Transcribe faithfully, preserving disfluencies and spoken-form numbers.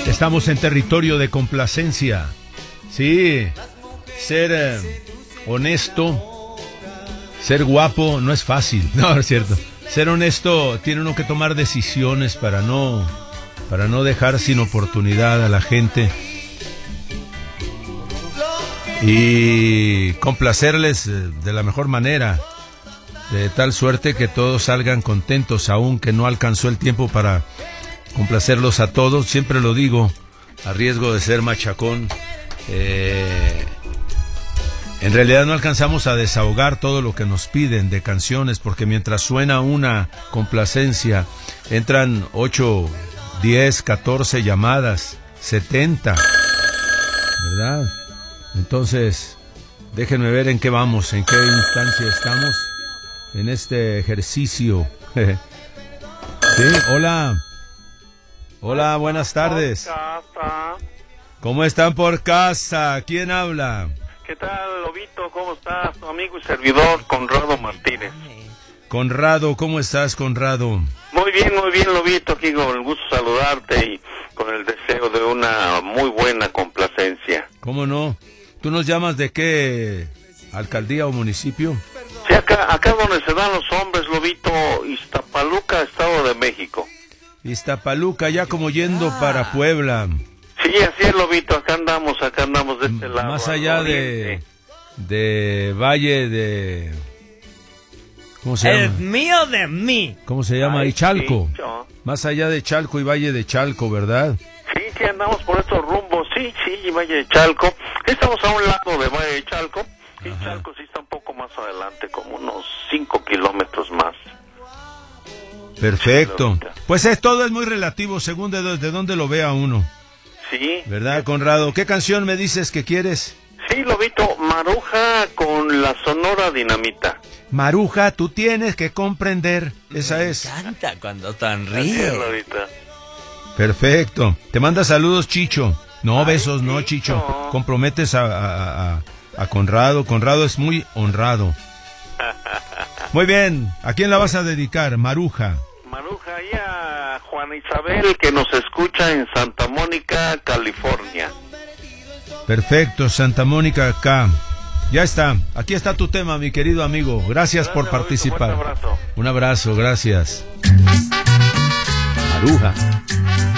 Estamos en territorio de complacencia. Sí, ser eh, honesto, ser guapo no es fácil. No, es cierto. Ser honesto, tiene uno que tomar decisiones para no, para no dejar sin oportunidad a la gente. Y complacerles de la mejor manera, de tal suerte que todos salgan contentos, aun que no alcanzó el tiempo para complacerlos a todos. Siempre lo digo, a riesgo de ser machacón, eh, en realidad no alcanzamos a desahogar todo lo que nos piden de canciones, porque mientras suena una complacencia, entran ocho, diez, catorce llamadas, setenta, ¿verdad? Entonces, déjenme ver en qué vamos, en qué instancia estamos en este ejercicio. Sí, hola. Hola, buenas tardes. ¿Cómo están por casa? ¿Quién habla? ¿Qué tal, Lobito? ¿Cómo estás? Tu amigo y servidor, Conrado Martínez. Conrado, ¿cómo estás, Conrado? Muy bien, muy bien, Lobito. Aquí con el gusto de saludarte y con el deseo de una muy buena complacencia. ¿Cómo no? ¿Tú nos llamas de qué alcaldía o municipio? Sí, acá, acá donde se dan los hombres, Lobito, Iztapaluca, Estado de México. Iztapaluca, ya como yendo ah. para Puebla. Sí, así es, Lobito, acá andamos, acá andamos de este lado. Más allá de, de Valle de... ¿Cómo se llama? El mío de mí. ¿Cómo se llama? Ay, y Chalco. Sí, yo. Más allá de Chalco y Valle de Chalco, ¿verdad? Sí, sí, andamos por estos rumbos, sí, sí, y Valle de Chalco. Estamos a un lado de Valle de Chalco, y Ajá. Chalco sí está un poco más adelante, como unos cinco kilómetros más. Perfecto. Pues es todo es muy relativo, según de, de dónde lo vea uno. Sí. ¿Verdad, Conrado? ¿Qué canción me dices que quieres? Sí, Lobito, Maruja con la Sonora Dinamita. Maruja, tú tienes que comprender. Esa me es. Me encanta cuando tan ríe. Perfecto. Te manda saludos, Chicho. No, Ay, besos, Chicho. No, Chicho. Comprometes a, a, a, a Conrado. Conrado es muy honrado. Muy bien. ¿A quién la vas a dedicar? Maruja. Maruja, y a Juana Isabel, que nos escucha en Santa Mónica, California. Perfecto, Santa Mónica acá. Ya está, aquí está tu tema, mi querido amigo. Gracias, gracias por participar. Un abrazo. Un abrazo, gracias. Maruja.